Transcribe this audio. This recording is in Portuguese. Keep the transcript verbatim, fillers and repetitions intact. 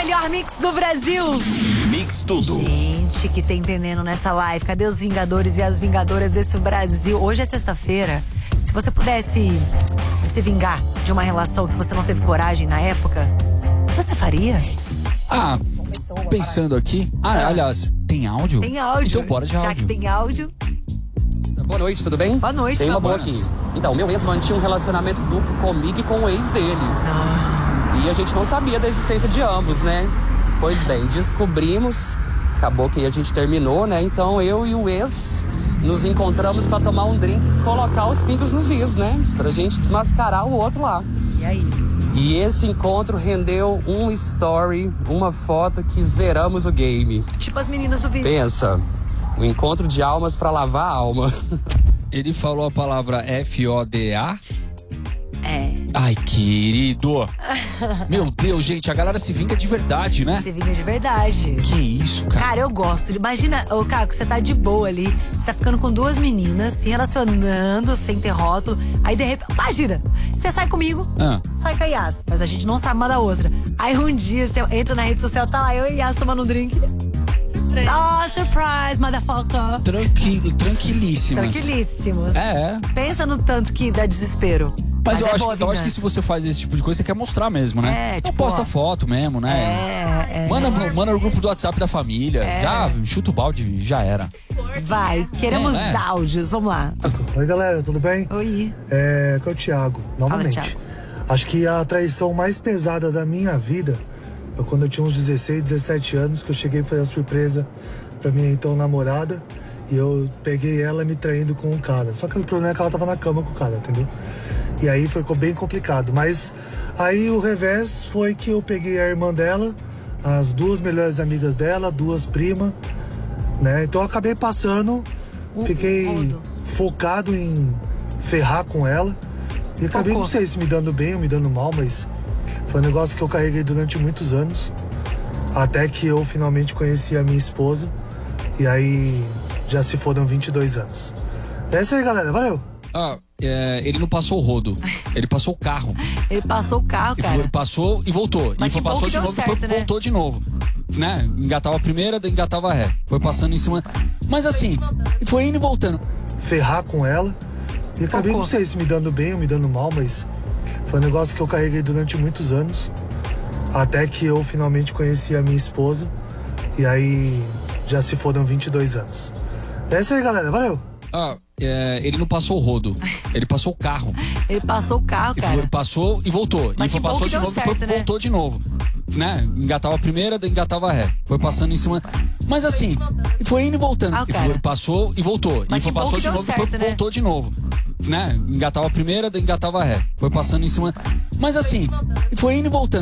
melhor mix do Brasil. Mix tudo. Gente, que tem veneno nessa live. Cadê os Vingadores e as Vingadoras desse Brasil? Hoje é sexta-feira. Se você pudesse se vingar de uma relação que você não teve coragem na época, você faria? Ah, pensando aqui... Ah, aliás, tem áudio? Tem áudio. Então bora de áudio. Já que tem áudio... Boa noite, tudo bem? Boa noite, Tem uma boa Naboras. aqui. Então, meu ex mantinha um relacionamento duplo comigo e com o ex dele. Ah. E a gente não sabia da existência de ambos, né? Pois bem, descobrimos, acabou que a gente terminou, né? Então eu e o ex nos encontramos pra tomar um drink e colocar os pingos nos is, né? Pra gente desmascarar o outro lá. E aí? E esse encontro rendeu um story, uma foto que zeramos o game. Tipo as meninas do vídeo. Pensa, um encontro de almas pra lavar a alma. Ele falou a palavra F O D A? É. Ai, querido. Meu Deus, gente, a galera se vinga de verdade, né? Você vinga de verdade. Que isso, cara? Cara, eu gosto. Imagina, ô Caco, você tá de boa ali, você tá ficando com duas meninas, se relacionando, sem ter rótulo. Aí de repente, imagina, você sai comigo, Ah. sai com a Yas, mas a gente não sabe uma da outra. Aí um dia você entra na rede social, tá lá eu e Yas tomando um drink. Surpresa. Oh, surprise, motherfucker. Tranqui... Tranquilíssimas. Tranquilíssimos. É, Pensa no tanto que dá desespero. mas, eu, é acho, boa a eu acho que vingança. se você faz esse tipo de coisa, você quer mostrar mesmo, né? É, Não tipo, posta ó. foto mesmo, né? É, é. Manda, manda no grupo do WhatsApp da família. É. Já chuta o balde, já era. Vai, queremos É, é. áudios, vamos lá. Oi galera, tudo bem? Oi. É, aqui é o Thiago, novamente. Thiago. Acho que a traição mais pesada da minha vida foi quando eu tinha uns dezesseis, dezessete anos, que eu cheguei pra fazer a surpresa pra minha então namorada e eu peguei ela me traindo com um cara. Só que o problema é que ela tava na cama com o cara, entendeu? E aí ficou bem complicado. Mas aí o revés foi que eu peguei a irmã dela, as duas melhores amigas dela, duas primas, né? Então eu acabei passando, fiquei rodo. focado em ferrar com ela. E acabei, Focou. não sei se me dando bem ou me dando mal, mas foi um negócio que eu carreguei durante muitos anos. Até que eu finalmente conheci a minha esposa. E aí já se foram vinte e dois anos. É isso aí, galera. Valeu! Ah, é, ele não passou o rodo. Ele passou o carro. Ele passou o carro, Ele cara. foi- passou e voltou. Mas e foi, que bom passou que de deu novo certo, e depois né? voltou de novo. Né? Engatava a primeira, daí engatava a ré. Foi passando em cima. Mas assim, foi indo e voltando. Ferrar com ela. E acabei, Focou. não sei se me dando bem ou me dando mal, mas foi um negócio que eu carreguei durante muitos anos. Até que eu finalmente conheci a minha esposa. E aí já se foram vinte e dois anos. É isso aí, galera. Valeu! Ah, é, ele não passou o rodo. Ele passou o carro. Ele passou o carro, Ele cara. foi- passou e voltou. Mas e foi, que bom passou que de deu novo e certo, depois né? voltou de novo. Né? Engatava a primeira, daí engatava a ré. Foi passando em cima. Mas assim, foi indo e voltando. Ah, E cara. foi- passou e voltou. Mas e foi que bom passou que de deu novo e certo, depois né? voltou de novo. Né? Engatava a primeira, daí engatava a ré. Foi passando em cima. Mas assim, foi indo e voltando.